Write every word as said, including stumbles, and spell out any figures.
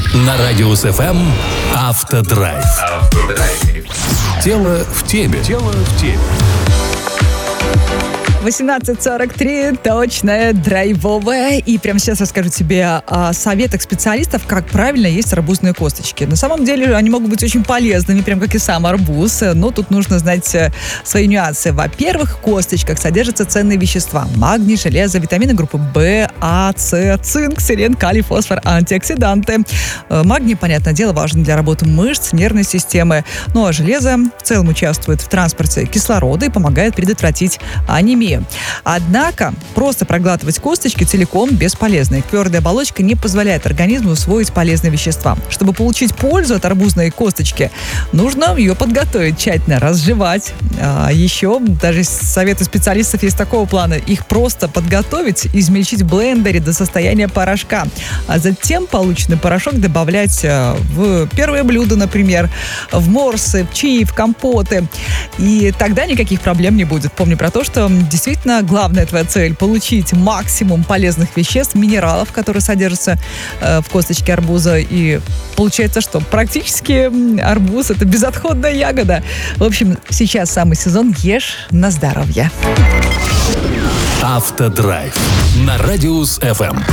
На Радиус эф эм «Автодрайв». Тело в теме. Тело в теме. восемнадцать сорок три, точное, драйвовое. И прямо сейчас расскажу тебе о советах специалистов, как правильно есть арбузные косточки. На самом деле они могут быть очень полезными, прям как и сам арбуз. Но тут нужно знать свои нюансы. Во-первых, в косточках содержатся ценные вещества: магний, железо, витамины группы В, А, С, цинк, селен, калий, фосфор, антиоксиданты. Магний, понятное дело, важен для работы мышц, нервной системы. Ну а железо в целом участвует в транспорте кислорода и помогает предотвратить анемию. Однако просто проглатывать косточки целиком бесполезно. Их твердая оболочка не позволяет организму усвоить полезные вещества. Чтобы получить пользу от арбузной косточки, нужно ее подготовить, тщательно разжевать. А еще даже советы специалистов есть такого плана: их просто подготовить, измельчить в блендере до состояния порошка, а затем полученный порошок добавлять в первое блюдо, например, в морсы, в чаи, в компоты. И тогда никаких проблем не будет. Помни про то, что действительно главная твоя цель — получить максимум полезных веществ, минералов, которые содержатся э, в косточке арбуза. И получается, что практически арбуз — это безотходная ягода. В общем, сейчас самый сезон, ешь на здоровье. Автодрайв на Радиус эф эм.